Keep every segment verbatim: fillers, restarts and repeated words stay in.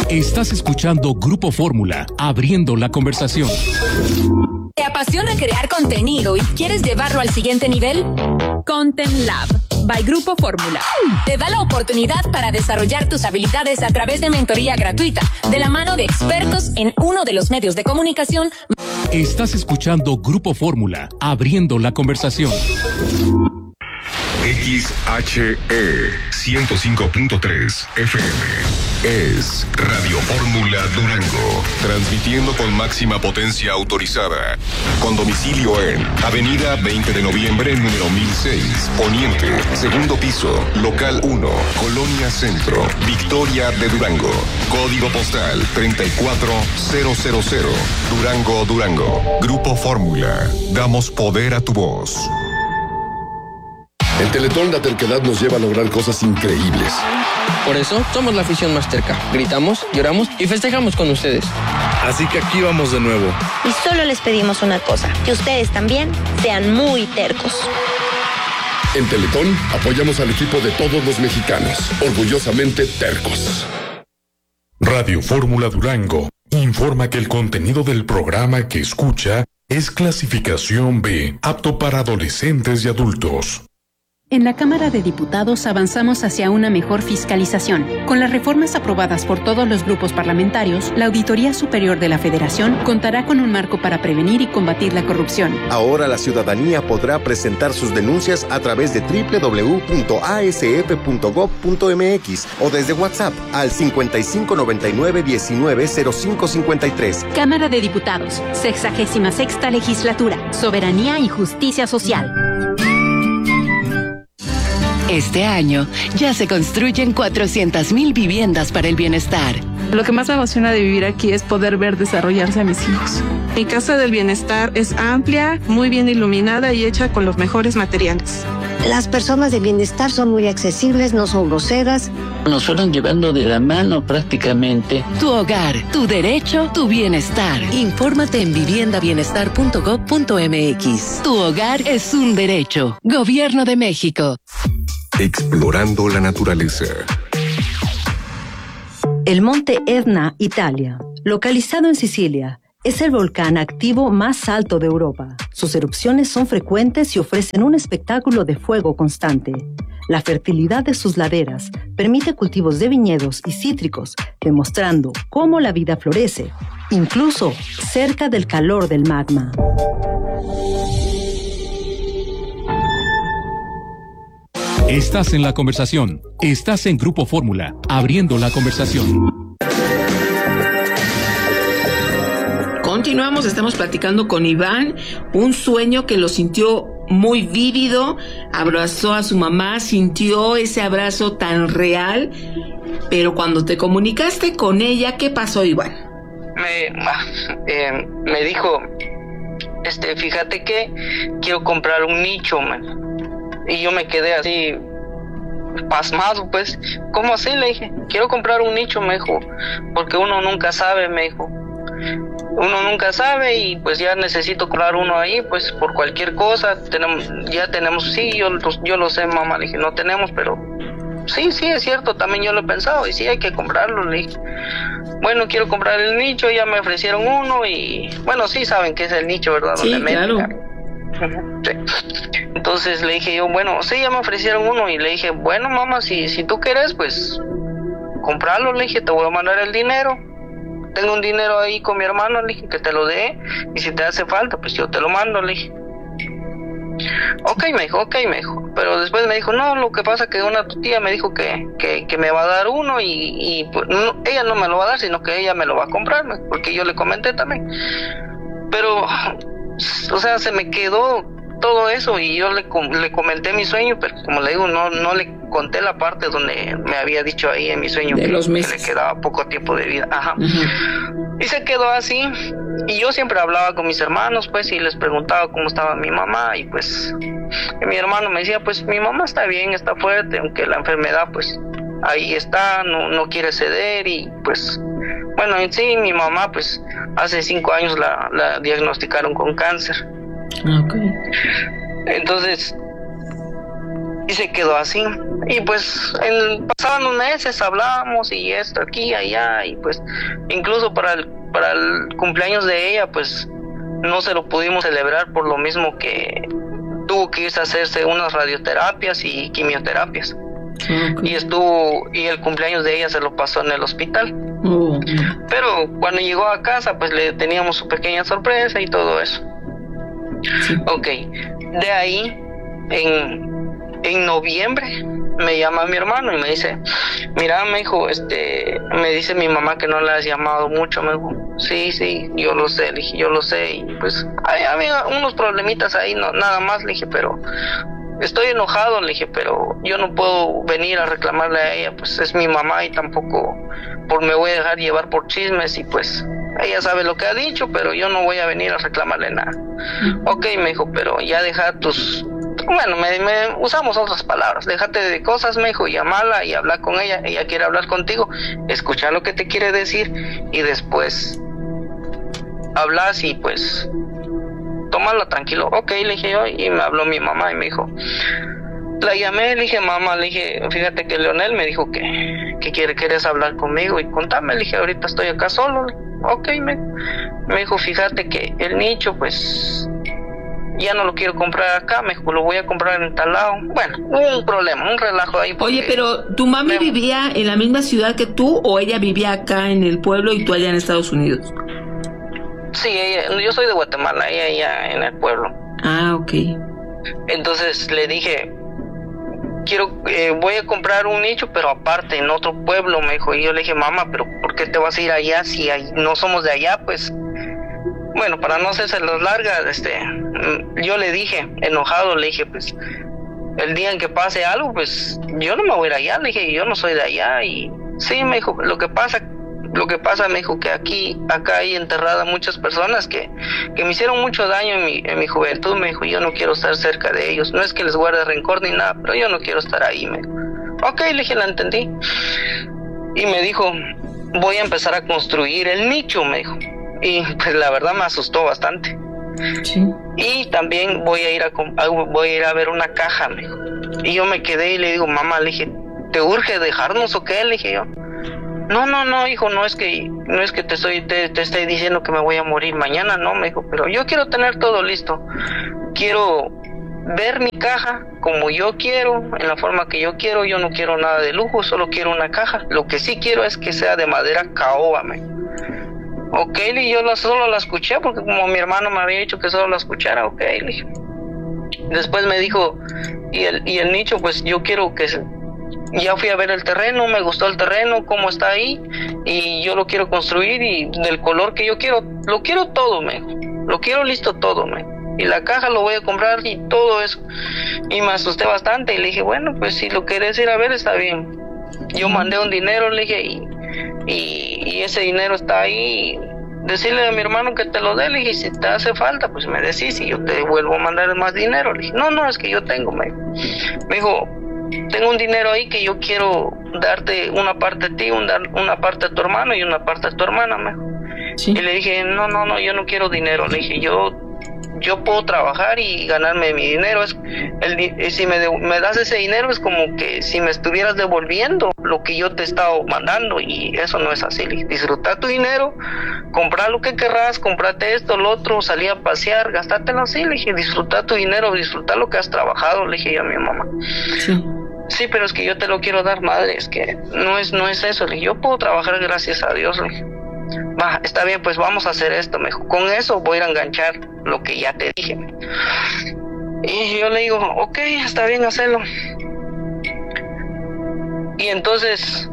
Estás escuchando Grupo Fórmula, abriendo la conversación. ¿Te apasiona crear contenido y quieres llevarlo al siguiente nivel? Content Lab by Grupo Fórmula te da la oportunidad para desarrollar tus habilidades a través de mentoría gratuita, de la mano de expertos en uno de los medios de comunicación. Estás escuchando Grupo Fórmula, abriendo la conversación. X H E ciento cinco punto tres F M es Radio Fórmula Durango, transmitiendo con máxima potencia autorizada, con domicilio en Avenida veinte de noviembre, número mil seis, Poniente, segundo piso, local uno, Colonia Centro, Victoria de Durango, código postal treinta y cuatro mil, Durango, Durango. Grupo Fórmula, damos poder a tu voz. En Teletón la terquedad nos lleva a lograr cosas increíbles. Por eso somos la afición más terca. Gritamos, lloramos y festejamos con ustedes. Así que aquí vamos de nuevo. Y solo les pedimos una cosa, que ustedes también sean muy tercos. En Teletón apoyamos al equipo de todos los mexicanos, orgullosamente tercos. Radio Fórmula Durango informa que el contenido del programa que escucha es clasificación B, apto para adolescentes y adultos. En la Cámara de Diputados avanzamos hacia una mejor fiscalización. Con las reformas aprobadas por todos los grupos parlamentarios, la Auditoría Superior de la Federación contará con un marco para prevenir y combatir la corrupción. Ahora la ciudadanía podrá presentar sus denuncias a través de doble u doble u doble u punto a s f punto gob punto m x o desde WhatsApp al cincuenta y cinco noventa y nueve diecinueve cero cinco cincuenta y tres. Cámara de Diputados, sexagésima sexta Legislatura, Soberanía y Justicia Social. Este año ya se construyen cuatrocientas mil viviendas para el bienestar. Lo que más me emociona de vivir aquí es poder ver desarrollarse a mis hijos. Mi casa del bienestar es amplia, muy bien iluminada y hecha con los mejores materiales. Las personas de bienestar son muy accesibles, no son groseras. Nos fueron llevando de la mano prácticamente. Tu hogar, tu derecho, tu bienestar. Infórmate en vivienda bienestar punto gob punto m x. Tu hogar es un derecho. Gobierno de México. Explorando la naturaleza. El monte Etna, Italia, localizado en Sicilia, es el volcán activo más alto de Europa. Sus erupciones son frecuentes y ofrecen un espectáculo de fuego constante. La fertilidad de sus laderas permite cultivos de viñedos y cítricos, demostrando cómo la vida florece, incluso cerca del calor del magma. Estás en la conversación. Estás en Grupo Fórmula, abriendo la conversación. Continuamos, estamos platicando con Iván, un sueño que lo sintió muy vívido, abrazó a su mamá, sintió ese abrazo tan real, pero cuando te comunicaste con ella, ¿qué pasó, Iván? Me, eh, me dijo, este, fíjate que quiero comprar un nicho, man. Y yo me quedé así pasmado, pues. ¿Cómo así? Le dije, quiero comprar un nicho, me dijo, porque uno nunca sabe, me dijo. Uno nunca sabe y pues ya necesito comprar uno ahí, pues por cualquier cosa. Tenemos, ya tenemos, sí, yo, yo lo sé, mamá, le dije, no tenemos, pero sí, sí, es cierto, también yo lo he pensado y sí hay que comprarlo, le dije. Bueno, quiero comprar el nicho, ya me ofrecieron uno y, bueno, sí saben qué es el nicho, ¿verdad? Sí, donde claro. Sí. Entonces le dije yo, bueno, sí, ya me ofrecieron uno y le dije, bueno, mamá, si, si tú quieres, pues comprarlo, le dije, te voy a mandar el dinero. Tengo un dinero ahí con mi hermano, le dije, que te lo dé y si te hace falta, pues yo te lo mando, le dije. Ok, me dijo, ok, me dijo. Pero después me dijo, no, lo que pasa es que una tía me dijo que, que, que me va a dar uno y, y pues, no, ella no me lo va a dar, sino que ella me lo va a comprar, porque yo le comenté también. Pero, o sea, se me quedó todo eso y yo le, le comenté mi sueño, pero como le digo, no, no le conté la parte donde me había dicho ahí en mi sueño que, que le quedaba poco tiempo de vida. Ajá. Uh-huh. Y se quedó así. Y yo siempre hablaba con mis hermanos, pues, y les preguntaba cómo estaba mi mamá, y pues, y mi hermano me decía, pues, mi mamá está bien, está fuerte, aunque la enfermedad, pues, ahí está, no, no quiere ceder, y pues, bueno, en sí, mi mamá, pues, hace cinco años la, la diagnosticaron con cáncer. Okay. Entonces, y se quedó así. Y pues en, pasaban unos meses, hablábamos y esto aquí, allá, y pues incluso para el, para el cumpleaños de ella, pues no se lo pudimos celebrar por lo mismo que tuvo que irse a hacerse unas radioterapias y quimioterapias. Okay. Y estuvo, y el cumpleaños de ella se lo pasó en el hospital. Oh. Pero cuando llegó a casa, pues le teníamos su pequeña sorpresa y todo eso. Sí. Ok, de ahí, en, en noviembre, me llama mi hermano y me dice, mira, me dijo, este, me dice mi mamá que no le has llamado mucho, me dijo, sí, sí, yo lo sé, le dije, yo lo sé, y pues, hay, había unos problemitas ahí, no, nada más, le dije, pero estoy enojado, le dije, pero yo no puedo venir a reclamarle a ella, pues es mi mamá y tampoco por me voy a dejar llevar por chismes y pues ella sabe lo que ha dicho, pero yo no voy a venir a reclamarle nada. Uh-huh. Ok, me dijo, pero ya deja tus, bueno, me, me usamos otras palabras, déjate de cosas, me dijo, llamala y habla con ella, ella quiere hablar contigo, escucha lo que te quiere decir y después hablas y pues tómalo tranquilo. Ok, le dije yo, y me habló mi mamá y me dijo, la llamé, le dije, mamá, le dije, fíjate que Leonel me dijo que, que quiere, quieres hablar conmigo y contame, le dije, ahorita estoy acá solo. Ok, me, me dijo, fíjate que el nicho, pues, ya no lo quiero comprar acá, me dijo, lo voy a comprar en tal lado. Bueno, hubo un problema, un relajo ahí. Oye, pero ¿tu mami me... vivía en la misma ciudad que tú o ella vivía acá en el pueblo y tú allá en Estados Unidos? Sí, ella, yo soy de Guatemala, ella allá en el pueblo. Ah, ok. Entonces le dije, quiero, eh, voy a comprar un nicho, pero aparte, en otro pueblo, me dijo. Y yo le dije, mamá, pero ¿por qué te vas a ir allá si hay, no somos de allá? Pues, bueno, para no hacerse las largas, este, yo le dije, enojado, le dije, pues, el día en que pase algo, pues, yo no me voy a ir allá, le dije, yo no soy de allá. Y sí, me dijo, lo que pasa... Lo que pasa, me dijo, que aquí, acá hay enterradas muchas personas que, que me hicieron mucho daño en mi, en mi juventud, me dijo, yo no quiero estar cerca de ellos, no es que les guarde rencor ni nada, pero yo no quiero estar ahí, me dijo. Ok, le dije, la entendí. Y me dijo, voy a empezar a construir el nicho, me dijo. Y pues la verdad me asustó bastante. Sí. Y también voy a ir a, voy a ir a ver una caja, me dijo. Y yo me quedé y le digo, mamá, le dije, ¿te urge dejarnos o qué? Le dije yo. No, no, no, hijo, no es que no es que te estoy te, te estoy diciendo que me voy a morir mañana, no, me dijo, pero yo quiero tener todo listo. Quiero ver mi caja como yo quiero, en la forma que yo quiero. Yo no quiero nada de lujo, solo quiero una caja. Lo que sí quiero es que sea de madera caoba, me dijo. Ok, y yo la, solo la escuché porque como mi hermano me había dicho que solo la escuchara. Ok, le dije. Después me dijo, y el y el nicho, pues yo quiero que se... Ya fui a ver el terreno, me gustó el terreno, cómo está ahí, y yo lo quiero construir y del color que yo quiero, lo quiero todo, me dijo, lo quiero listo todo, me dijo, y la caja lo voy a comprar y todo eso. Y me asusté bastante y le dije, bueno, pues si lo querés ir a ver está bien. Yo mandé un dinero, le dije, y, y, y ese dinero está ahí, decirle a mi hermano que te lo dé, le dije, si te hace falta, pues me decís y yo te vuelvo a mandar más dinero. Le dije, no, no, es que yo tengo, me dijo. Me dijo, tengo un dinero ahí que yo quiero darte una parte a ti, una, una parte a tu hermano y una parte a tu hermana, me dijo. Sí. Y le dije, no, no, no, yo no quiero dinero. Le dije, yo yo puedo trabajar y ganarme mi dinero. Es el, si me, de, me das ese dinero es como que si me estuvieras devolviendo lo que yo te he estado mandando, y eso no es así. Le dije, disfrutar tu dinero, comprar lo que querrás, comprate esto, lo otro, salir a pasear, gastártelo así. Le dije, disfrutar tu dinero, disfrutar lo que has trabajado, le dije yo a mi mamá. Sí. Sí, pero es que yo te lo quiero dar, madre, es que no es no es eso. Le dije, yo puedo trabajar gracias a Dios. Le dije, va, está bien, pues vamos a hacer esto, me dijo. Con eso voy a ir a enganchar lo que ya te dije. Y yo le digo, ok, está bien, hacerlo. Y entonces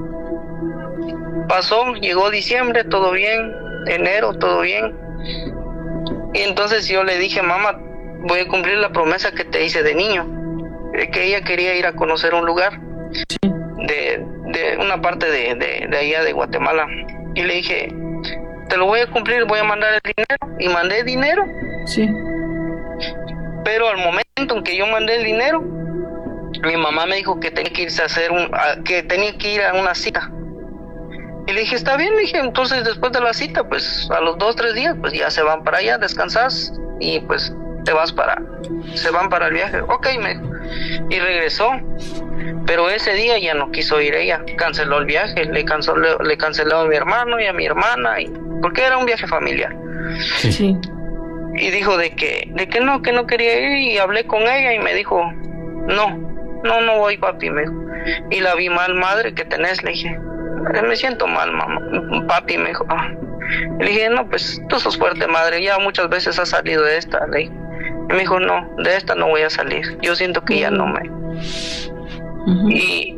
pasó, llegó diciembre, todo bien, enero, todo bien. Y entonces yo le dije, mamá, voy a cumplir la promesa que te hice de niño, que ella quería ir a conocer un lugar de, de una parte de, de, de allá de Guatemala. Y le dije, te lo voy a cumplir, voy a mandar el dinero. Y mandé dinero. Sí. Pero al momento en que yo mandé el dinero, mi mamá me dijo que tenía que irse a hacer un, a, que tenía que ir a una cita. Y le dije, está bien, le dije, entonces después de la cita, pues a los dos, tres días, pues ya se van para allá, descansas y pues te vas para, se van para el viaje. Ok, me dijo. y regresó. Pero ese día ya no quiso ir ella, canceló el viaje, le canceló, le canceló a mi hermano y a mi hermana, y, porque era un viaje familiar. Sí. sí. Y dijo de que, de que no, que no quería ir, y hablé con ella y me dijo, no, no, no voy, papi, me dijo. Y la vi mal, madre, ¿qué tenés? Le dije, me siento mal, mamá, papi, me dijo. Ah. Le dije, no, pues tú sos fuerte, madre, ya muchas veces has salido de esta, le dije. Y me dijo, no, de esta no voy a salir, yo siento que ya no me... Uh-huh. Y,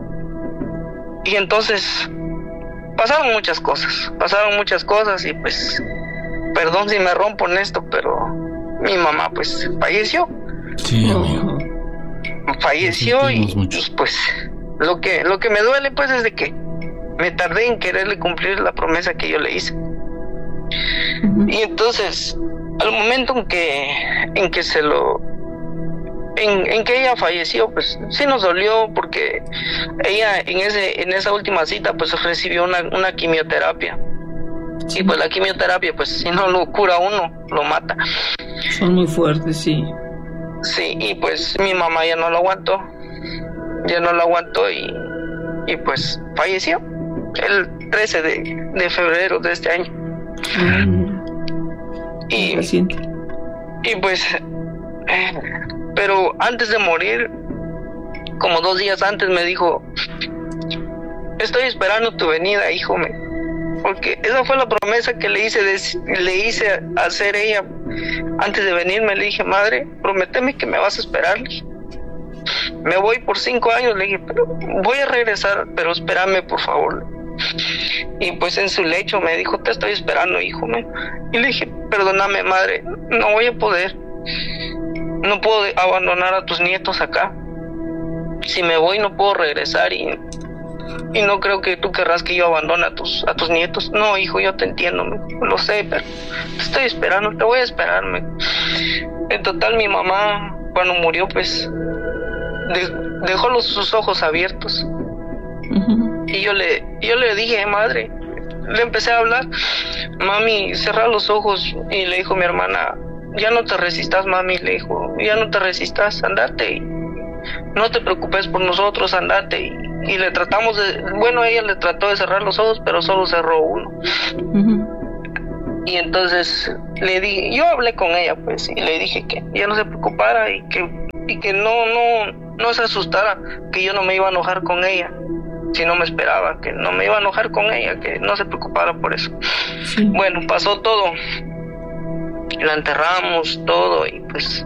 y entonces pasaron muchas cosas, pasaron muchas cosas y pues, perdón si me rompo en esto, pero mi mamá pues falleció. Sí, amigo. Falleció y, y pues lo que, lo que me duele pues es de que me tardé en quererle cumplir la promesa que yo le hice. Uh-huh. Y entonces, al momento en que, en que se lo... En, en que ella falleció, pues sí nos dolió porque ella en ese en esa última cita pues recibió una, una quimioterapia. Sí. Y pues la quimioterapia, pues si no lo cura uno, lo mata. Son muy fuertes, sí. Sí, y pues mi mamá ya no lo aguantó, ya no lo aguantó y, y pues falleció el trece de, de febrero de este año. Mm. Y, y pues... Eh, pero antes de morir, como dos días antes, me dijo, estoy esperando tu venida, hijo mío. Porque esa fue la promesa que le hice, de, le hice hacer ella antes de venirme. Le dije, madre, prométeme que me vas a esperar. Me voy por cinco años, le dije, pero voy a regresar, pero espérame, por favor. Y pues en su lecho me dijo, te estoy esperando, hijo mío. Y le dije, perdóname, madre, no voy a poder. No puedo abandonar a tus nietos acá. Si me voy no puedo regresar y, y no creo que tú querrás que yo abandone a tus, a tus nietos. No, hijo, yo te entiendo, lo sé, pero te estoy esperando, te voy a esperarme. En total, mi mamá, cuando murió, pues, de, dejó los, sus ojos abiertos. Uh-huh. Y yo le, yo le dije, madre, le empecé a hablar, mami, cerra los ojos. Y le dijo mi hermana, ya no te resistas, mami, le dijo, ya no te resistas, andate, y no te preocupes por nosotros, andate. Y, y le tratamos de, bueno, ella le trató de cerrar los ojos, pero solo cerró uno. Uh-huh. Y entonces le di, yo hablé con ella, pues, y le dije que ya no se preocupara y que, y que no, no, no se asustara, que yo no me iba a enojar con ella, si no me esperaba, que no me iba a enojar con ella, que no se preocupara por eso. Sí. Bueno, pasó todo. La enterramos, todo, y pues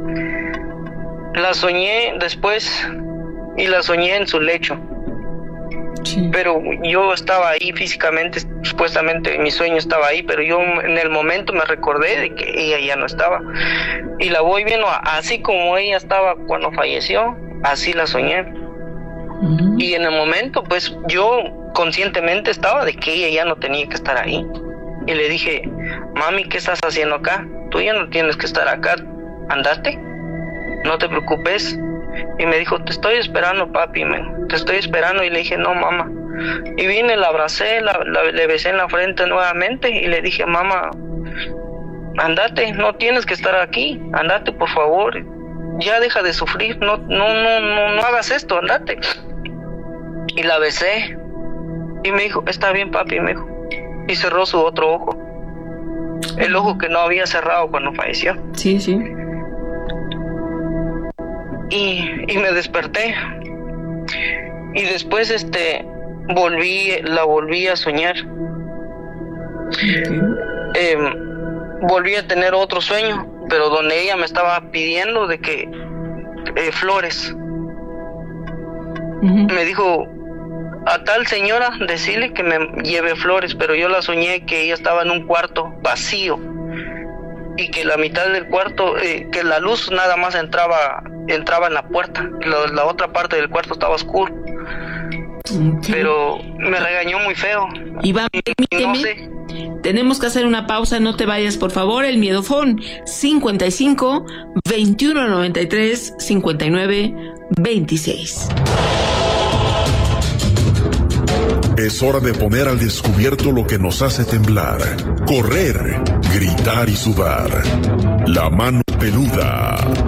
la soñé después y la soñé en su lecho. Sí. Pero yo estaba ahí físicamente, supuestamente mi sueño estaba ahí, pero yo en el momento me recordé de que ella ya no estaba. Y la voy viendo así como ella estaba cuando falleció, así la soñé. Uh-huh. Y en el momento, pues yo conscientemente estaba de que ella ya no tenía que estar ahí. Y le dije, mami, ¿qué estás haciendo acá? Tú ya no tienes que estar acá, andate, no te preocupes. Y me dijo, te estoy esperando, papi, me, te estoy esperando. Y le dije, no, mamá. Y vine, la abracé, la, la, le besé en la frente nuevamente y le dije, mamá, andate, no tienes que estar aquí, andate, por favor, ya deja de sufrir, no, no, no, no, no hagas esto, andate. Y la besé y me dijo, está bien, papi, me dijo. Y cerró su otro ojo, el ojo que no había cerrado cuando falleció. Sí, sí. Y, y me desperté. Y después este volví, la volví a soñar. Okay. Eh, volví a tener otro sueño, pero donde ella me estaba pidiendo de que eh, flores. Uh-huh. Me dijo, a tal señora decirle que me lleve flores, pero yo la soñé que ella estaba en un cuarto vacío y que la mitad del cuarto, eh, que la luz nada más entraba entraba en la puerta, la, la otra parte del cuarto estaba oscuro. Okay. Pero me regañó muy feo. Iván, permíteme, no sé. Tenemos que hacer una pausa, no te vayas, por favor. El miedofón cincuenta y cinco, veintiuno noventa y tres, cincuenta y nueve, veintiséis. Es hora de poner al descubierto lo que nos hace temblar, correr, gritar y sudar. La mano peluda.